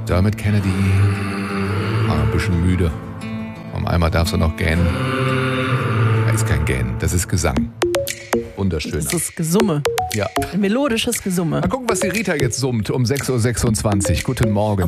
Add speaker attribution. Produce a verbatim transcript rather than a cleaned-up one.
Speaker 1: Dermot Kennedy. Ah, ein bisschen müde. Um einmal darf sie noch gähnen. Das ist kein Gähnen, das ist Gesang. Wunderschön.
Speaker 2: Das ist Gesumme.
Speaker 1: Ja.
Speaker 2: Ein melodisches Gesumme.
Speaker 1: Mal gucken, was die Rita jetzt summt um sechs Uhr sechsundzwanzig. Guten Morgen.